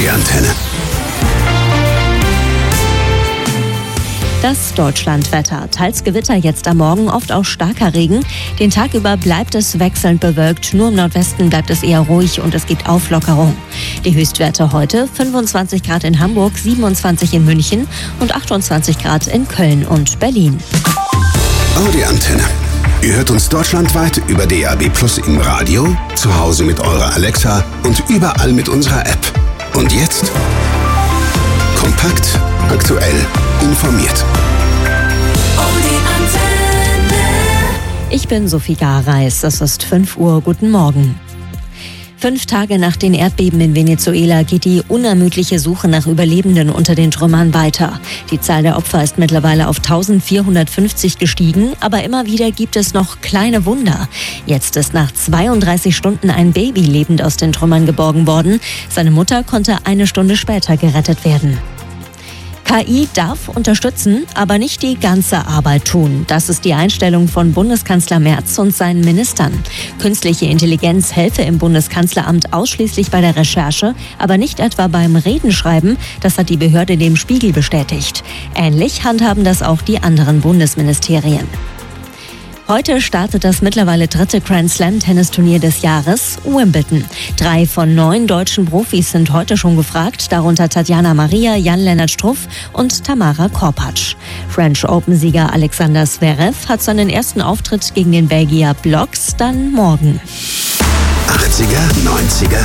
Antenne. Das Deutschlandwetter. Teils Gewitter jetzt am Morgen, oft auch starker Regen. Den Tag über bleibt es wechselnd bewölkt. Nur im Nordwesten bleibt es eher ruhig und es gibt Auflockerung. Die Höchstwerte heute: 25 Grad in Hamburg, 27 in München und 28 Grad in Köln und Berlin. Die Antenne. Ihr hört uns deutschlandweit über DAB+ im Radio, zu Hause mit eurer Alexa und überall mit unserer App. Und jetzt kompakt, aktuell, informiert. Ich bin Sophie Gareis. Es ist 5 Uhr. Guten Morgen. 5 Tage nach den Erdbeben in Venezuela geht die unermüdliche Suche nach Überlebenden unter den Trümmern weiter. Die Zahl der Opfer ist mittlerweile auf 1450 gestiegen, aber immer wieder gibt es noch kleine Wunder. Jetzt ist nach 32 Stunden ein Baby lebend aus den Trümmern geborgen worden. Seine Mutter konnte eine Stunde später gerettet werden. KI darf unterstützen, aber nicht die ganze Arbeit tun. Das ist die Einstellung von Bundeskanzler Merz und seinen Ministern. Künstliche Intelligenz helfe im Bundeskanzleramt ausschließlich bei der Recherche, aber nicht etwa beim Redenschreiben. Das hat die Behörde dem Spiegel bestätigt. Ähnlich handhaben das auch die anderen Bundesministerien. Heute startet das mittlerweile 3. Grand-Slam-Tennisturnier des Jahres, Wimbledon. 3 von 9 deutschen Profis sind heute schon gefragt, darunter Tatjana Maria, Jan-Lennart Struff und Tamara Korpatsch. French Open-Sieger Alexander Zverev hat seinen ersten Auftritt gegen den Belgier Blocks dann morgen. 80er, 90er,